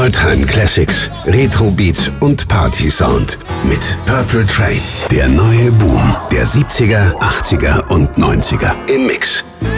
Alltime Classics, Retro Beats und Party Sound mit Purple Train. Der neue Boom der 70er, 80er und 90er im Mix.